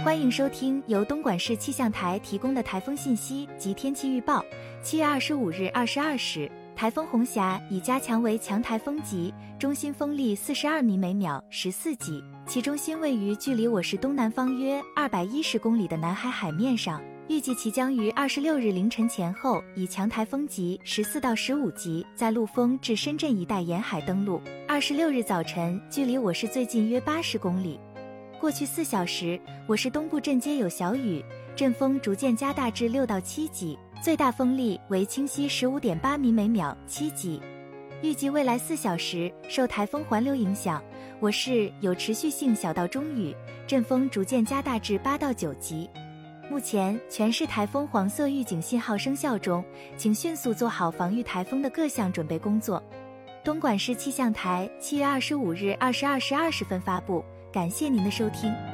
欢迎收听由东莞市气象台提供的台风信息及天气预报。7月25日22时，台风红霞已加强为强台风级，中心风力42米每秒14级，其中心位于距离我市东南方约210公里的南海海面上。预计其将于26日凌晨前后以强台风级14到15级在陆丰至深圳一带沿海登陆。26日早晨距离我市最近约80公里。过去4小时，我市东部阵街有小雨，阵风逐渐加大至6到7级，最大风力为清晰 15.8米每秒7级。预计未来4小时，受台风环流影响，我市有持续性小到中雨，阵风逐渐加大至8到9级。目前全市台风黄色预警信号生效中，请迅速做好防御台风的各项准备工作。东莞市气象台7月25日22时20分发布，感谢您的收听。